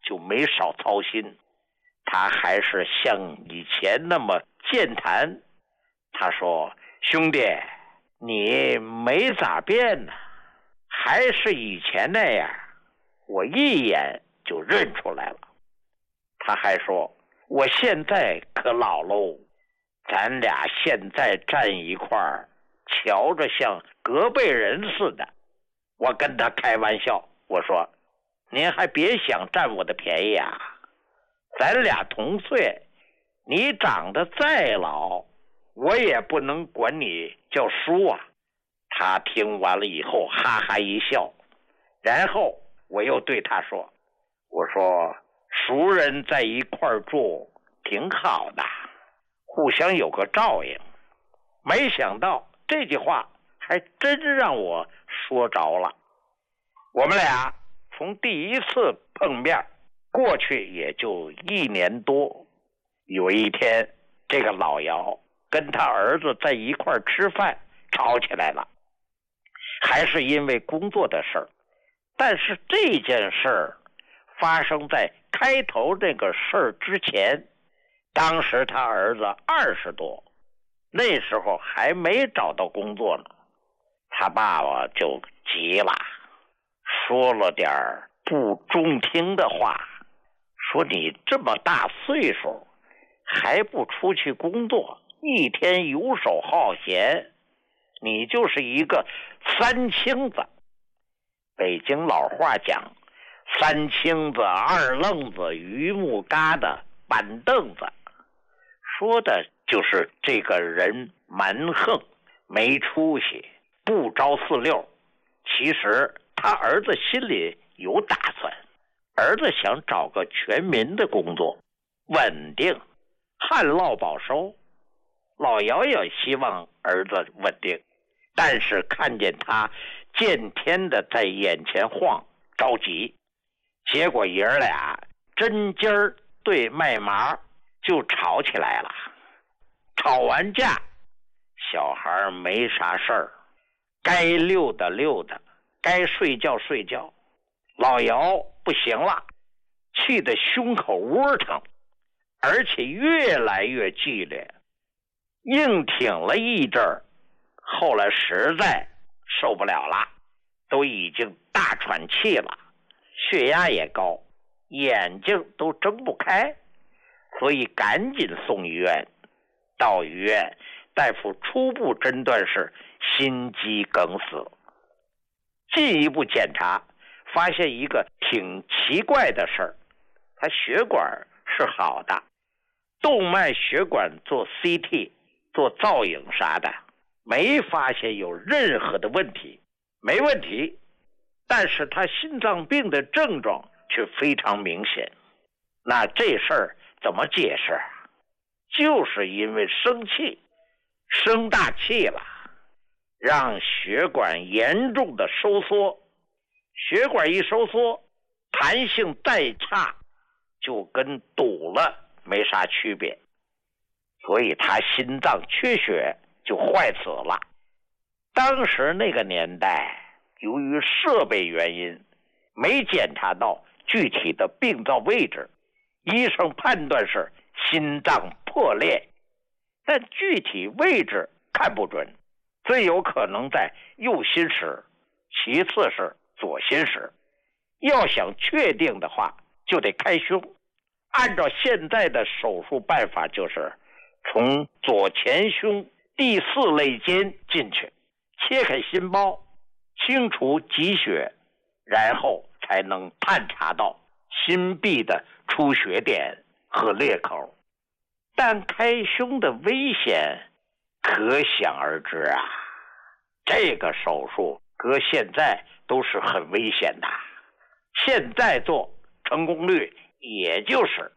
就没少操心，他还是像以前那么健谈。他说：“兄弟，你没咋变呢，还是以前那样，我一眼就认出来了。”他还说：“我现在可老喽，咱俩现在站一块儿，瞧着像隔辈人似的。”我跟他开玩笑，我说：“您还别想占我的便宜啊，咱俩同岁，你长得再老，我也不能管你叫叔啊。”他听完了以后哈哈一笑，然后我又对他说：“我说熟人在一块儿住挺好的，互相有个照应。”没想到这句话还真让我说着了。我们俩从第一次碰面过去也就1年多。有一天，这个老姚跟他儿子在一块儿吃饭，吵起来了，还是因为工作的事儿。但是这件事儿发生在开头这个事儿之前，当时他儿子20多，那时候还没找到工作呢。他爸爸就急了，说了点不中听的话，说：“你这么大岁数还不出去工作，一天游手好闲，你就是一个三清子。”北京老话讲，三清子、二愣子、榆木疙瘩、板凳子，说的就是这个人蛮横，没出息，不着四六。其实他儿子心里有打算，儿子想找个全民的工作，稳定，旱涝保收。老姚也希望儿子稳定，但是看见他见天的在眼前晃，着急。结果爷儿俩针尖儿对麦麻，就吵起来了。吵完架，小孩没啥事儿，该溜达溜达，该睡觉睡觉。老姚不行了，气得胸口窝疼，而且越来越剧烈，硬挺了一阵儿，后来实在受不了了，都已经大喘气了，血压也高，眼睛都睁不开，所以赶紧送医院。到医院，大夫初步诊断是心肌梗死。进一步检查，发现一个挺奇怪的事儿，他血管是好的，动脉血管做 CT 做造影啥的，没发现有任何的问题，没问题。但是他心脏病的症状却非常明显。那这事儿怎么解释啊？就是因为生气，生大气了，让血管严重的收缩。血管一收缩，弹性再差，就跟堵了没啥区别。所以他心脏缺血就坏死了。当时那个年代，由于设备原因，没检查到具体的病灶位置，医生判断是心脏破裂，但具体位置看不准，最有可能在右心室，其次是左心室。要想确定的话，就得开胸。按照现在的手术办法，就是从左前胸第4肋间进去，切开心包，清除积血，然后才能探查到心壁的出血点和裂口。但开胸的危险可想而知啊，这个手术搁现在都是很危险的，现在做成功率也就是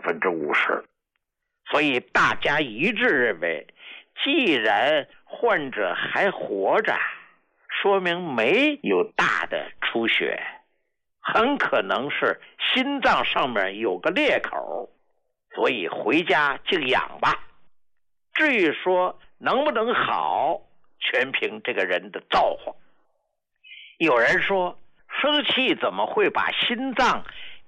50%。所以大家一致认为，既然患者还活着，说明没有大的出血，很可能是心脏上面有个裂口，所以回家静养吧。至于说能不能好，全凭这个人的造化。有人说，生气怎么会把心脏